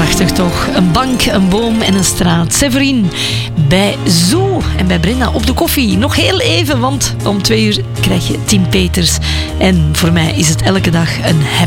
Prachtig toch? Een bank, een boom en een straat. Severien bij Zoo en bij Brenda op de koffie. Nog heel even, want om 2 uur krijg je Tim Peters. En voor mij is het elke dag een happy